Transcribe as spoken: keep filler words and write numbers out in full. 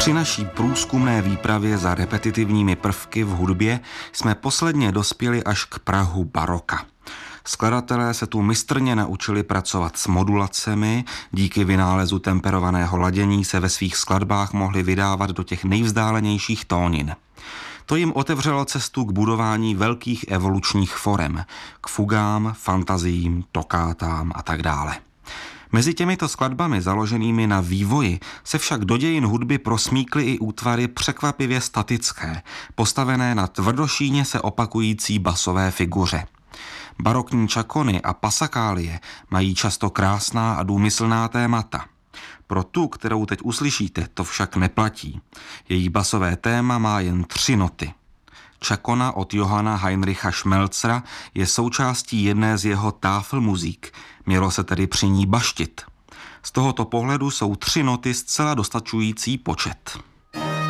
Při naší průzkumné výpravě za repetitivními prvky v hudbě jsme posledně dospěli až k prahu baroka. Skladatelé se tu mistrně naučili pracovat s modulacemi, díky vynálezu temperovaného ladění se ve svých skladbách mohli vydávat do těch nejvzdálenějších tónin. To jim otevřelo cestu k budování velkých evolučních forem, k fugám, fantaziím, tokátám a tak dále. Mezi těmito skladbami založenými na vývoji se však do dějin hudby prosmíkly i útvary překvapivě statické, postavené na tvrdošíně se opakující basové figuře. Barokní čakony a pasakálie mají často krásná a důmyslná témata. Pro tu, kterou teď uslyšíte, to však neplatí. Její basové téma má jen tři noty. Čakona od Johanna Heinricha Schmelzera je součástí jedné z jeho Tafelmusik, mělo se tedy při ní baštit. Z tohoto pohledu jsou tři noty zcela dostačující počet.